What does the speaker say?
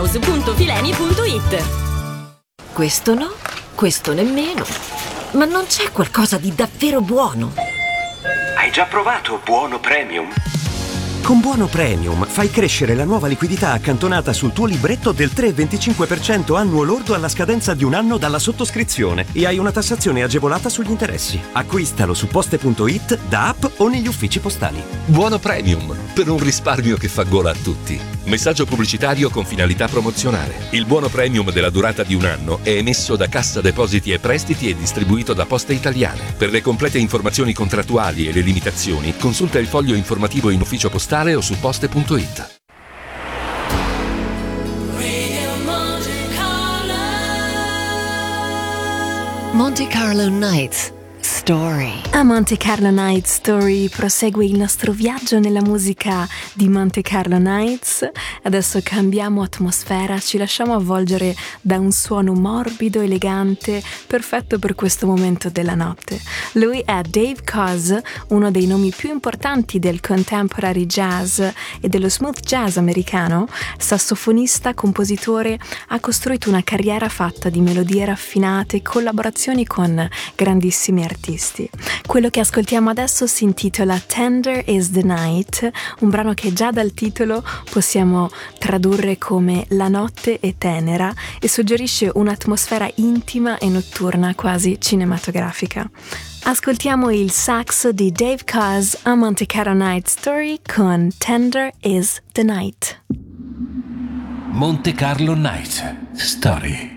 house.fileni.it. Questo no, questo nemmeno. Ma non c'è qualcosa di davvero buono? Hai già provato Buono Premium? Con Buono Premium fai crescere la nuova liquidità accantonata sul tuo libretto del 3,25% annuo lordo alla scadenza di un anno dalla sottoscrizione e hai una tassazione agevolata sugli interessi. Acquistalo su poste.it, da app o negli uffici postali. Buono Premium, per un risparmio che fa gola a tutti. Messaggio pubblicitario con finalità promozionale. Il Buono Premium della durata di un anno è emesso da Cassa Depositi e Prestiti e distribuito da Poste Italiane. Per le complete informazioni contrattuali e le limitazioni, consulta il foglio informativo in ufficio postale o su poste.it. Monte Carlo Nights Story. A Monte Carlo Nights Story prosegue il nostro viaggio nella musica di Monte Carlo Nights. Adesso cambiamo atmosfera, ci lasciamo avvolgere da un suono morbido, elegante, perfetto per questo momento della notte. Lui è Dave Koz, uno dei nomi più importanti del contemporary jazz e dello smooth jazz americano. Sassofonista, compositore, ha costruito una carriera fatta di melodie raffinate e collaborazioni con grandissimi artisti. Quello che ascoltiamo adesso si intitola Tender is the Night, un brano che già dal titolo possiamo tradurre come La notte è tenera e suggerisce un'atmosfera intima e notturna, quasi cinematografica. Ascoltiamo il sax di Dave Koz a Monte Carlo Night Story con Tender is the Night. Monte Carlo Night Story.